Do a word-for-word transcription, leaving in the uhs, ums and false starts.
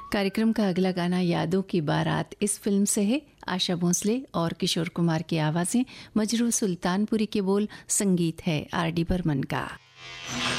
कार्यक्रम का अगला गाना यादों की बारात इस फिल्म से है। आशा भोसले और किशोर कुमार की आवाज़ें, मजरू सुल्तानपुरी के बोल, संगीत है आर डी बर्मन का।